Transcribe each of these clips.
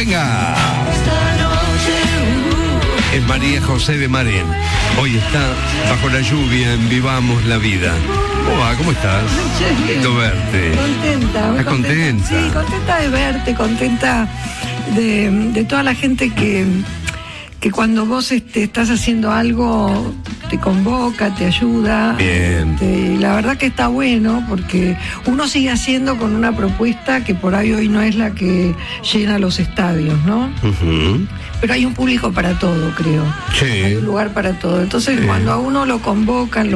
Venga. Es María José de Marén. Hoy está bajo la lluvia en Vivamos la Vida. ¿Cómo estás? Lindo verte. Contenta. ¿Estás contenta? Sí, contenta de verte, contenta de toda la gente que cuando vos estás haciendo algo te convoca, te ayuda. Bien. Y la verdad que está bueno porque uno sigue haciendo con una propuesta que por ahí hoy no es la que llena los estadios, ¿no? Uh-huh. Pero hay un público para todo, creo. Sí. Hay un lugar para todo. Entonces, cuando a uno lo convocan,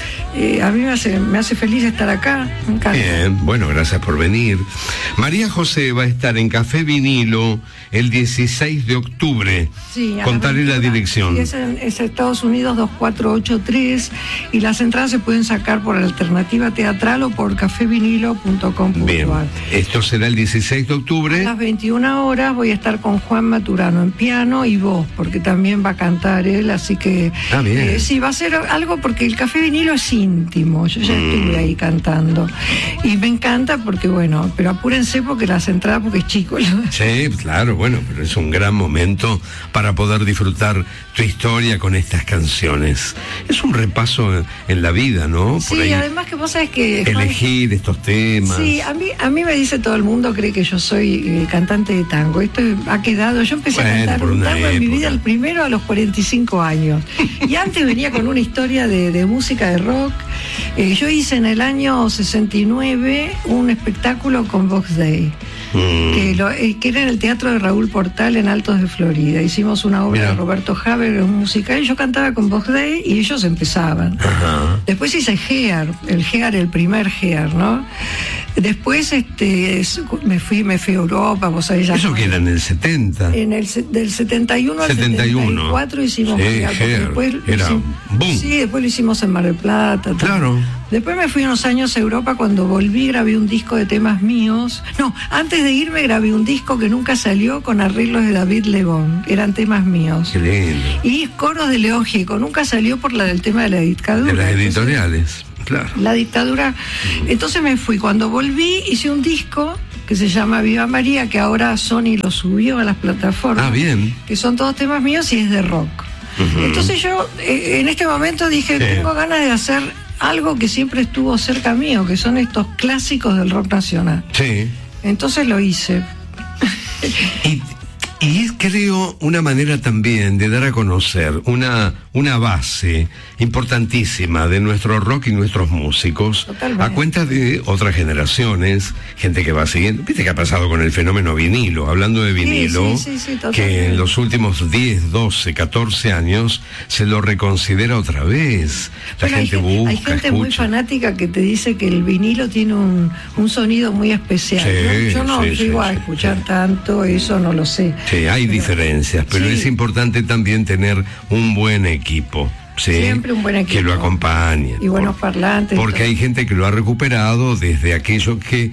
a mí me hace feliz estar acá. Me encanta. Bien, bueno, gracias por venir. María José va a estar en Café Vinilo el 16 de octubre. Sí, Contaré la dirección. Sí, es Estados Unidos 2483 y las entradas se pueden sacar por Alternativa Teatral o por cafevinilo.com.ar. Bien, esto será el 16 de octubre. A las 21 horas voy a estar con Juan Maturano en piano y voz, porque también va a cantar él, así que... Ah, bien. Sí, va a ser algo porque el Café Vinilo es íntimo, yo ya estuve ahí cantando. Y me encanta porque, bueno, pero apúrense porque las entradas, porque es chico. Sí, claro, bueno, pero es un gran momento para poder disfrutar tu historia con estas canciones. Es un repaso en la vida, ¿no? Sí, por ahí, además que vos sabés que... elegir estos temas. Sí, a mí me dice todo el mundo, cree que yo soy cantante de tango. Esto ha quedado, yo empecé a cantar un tango en mi vida, el primero a los 45 años. Y antes venía con una historia de música de rock. Yo hice en el año 69 un espectáculo con Vox Day. Que era en el Teatro de Raúl Portal en Altos de Florida. Hicimos una obra de Roberto Haber, un musical, y yo cantaba con Vox Day y ellos empezaban. Ajá. Después hice el primer Gear, ¿no? Después me fui a Europa, vos sabés ya. ¿Eso que era en el 70? Del 71 al 74 hicimos Gear. Después era boom. Sí, después lo hicimos en Mar del Plata. Claro. Después me fui unos años a Europa. Cuando volví grabé un disco de temas míos. No, antes de irme grabé un disco que nunca salió con arreglos de David Lebón. Eran temas míos. Qué lindo. Y coros de León Gieco. Nunca salió por el tema de la dictadura. De las editoriales, claro. La dictadura. Entonces me fui. Cuando volví hice un disco que se llama Viva María, que ahora Sony lo subió a las plataformas. Ah, bien. Que son todos temas míos y es de rock. Uh-huh. Entonces yo en este momento dije, tengo ganas de hacer algo que siempre estuvo cerca mío, que son estos clásicos del rock nacional. Sí. Entonces lo hice. Y es, creo, una manera también de dar a conocer una base importantísima de nuestro rock y nuestros músicos. Totalmente. A cuenta de otras generaciones, gente que va siguiendo. ¿Viste qué ha pasado con el fenómeno vinilo? Hablando de vinilo, sí, que en los últimos 10, 12, 14 años se lo reconsidera otra vez. La gente busca, hay gente escucha. muy fanática que te dice que el vinilo tiene un sonido muy especial. Sí, ¿no? Yo no llego a escuchar tanto, eso no lo sé. Sí, hay diferencias, pero es importante también tener un buen equipo. Sí, siempre un buen equipo que lo acompañe. Y buenos parlantes. Porque hay gente que lo ha recuperado desde aquello que,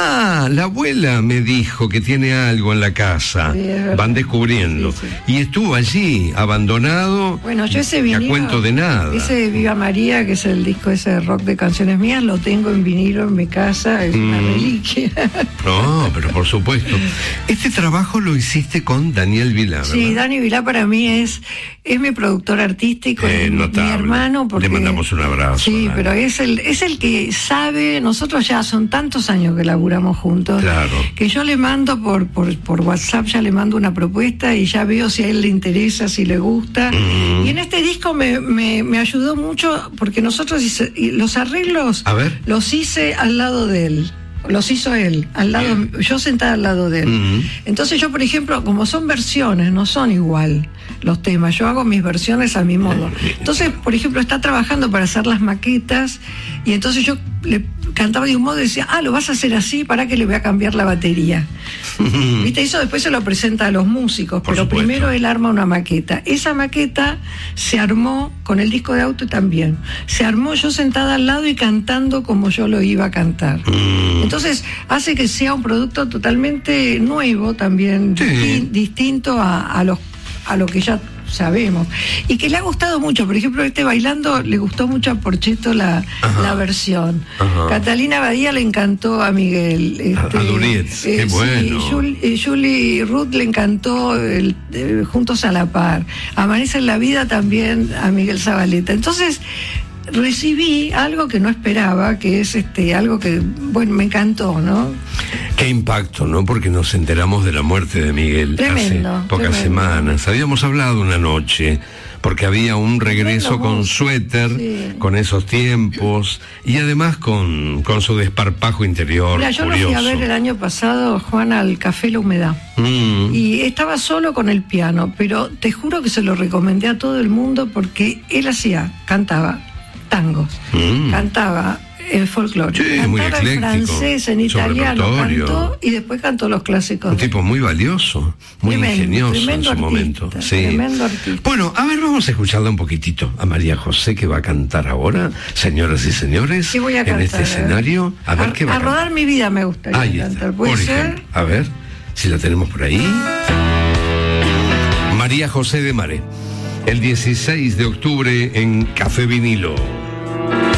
la abuela me dijo que tiene algo en la casa. Sí, van descubriendo. Sí. Y estuvo allí, abandonado. Bueno, yo ese vinilo, a cuento de nada. Ese Viva María, que es el disco ese de rock de canciones mías, lo tengo en vinilo en mi casa, es una reliquia. No, pero por supuesto. Este trabajo lo hiciste con Daniel Vilá, ¿verdad? Sí, Dani Vilá para mí es mi productor artístico. Notable. Mi hermano, porque le mandamos un abrazo. Sí, Dani. Pero es el que sabe. Nosotros ya son tantos años que laburamos juntos, claro, que yo le mando por WhatsApp, ya le mando una propuesta y ya veo si a él le interesa, si le gusta. Y en este disco me ayudó mucho porque nosotros los arreglos los hice al lado de él. Los hizo él, al lado, yo sentada al lado de él. Entonces yo, por ejemplo, como son versiones, no son igual los temas, yo hago mis versiones a mi modo. Entonces, por ejemplo, está trabajando para hacer las maquetas y entonces yo le cantaba de un modo y decía, lo vas a hacer así, para que le voy a cambiar la batería. ¿Viste? Eso después se lo presenta a los músicos, pero primero él arma una maqueta. Esa maqueta se armó con el disco de auto también. Se armó yo sentada al lado y cantando como yo lo iba a cantar. Entonces hace que sea un producto totalmente nuevo también, distinto a lo que ya sabemos. Y que le ha gustado mucho, por ejemplo, Bailando le gustó mucho a Porchetto la versión. Ajá. Catalina Badía le encantó a Miguel. A Durietz, qué bueno. Sí, Julie Ruth le encantó Juntos a la Par. Amanece en la Vida también a Miguel Zabaleta. Entonces recibí algo que no esperaba, que es algo que, bueno, me encantó, ¿no? Qué impacto, ¿no? Porque nos enteramos de la muerte de Miguel hace pocas semanas. Habíamos hablado una noche, porque había un regreso con Suéter, sí, con esos tiempos, y además con su desparpajo interior. Mira, yo lo fui a ver el año pasado, Juan, al Café La Humedad. Y estaba solo con el piano, pero te juro que se lo recomendé a todo el mundo porque él cantaba tangos, cantaba el folclore, sí, cantaba en francés, en italiano, cantó y después cantó los clásicos. Un tipo muy valioso, muy ingenioso en su momento. Sí. Tremendo artista. Bueno, a ver, vamos a escucharla un poquito a María José, que va a cantar ahora, señoras y señores, ¿qué voy a cantar, en este escenario. A ver qué va a cantar. Rodar mi vida me gustaría ahí cantar. Está, por ejemplo. A ver, si la tenemos por ahí. María José de Maré, el 16 de octubre en Café Vinilo.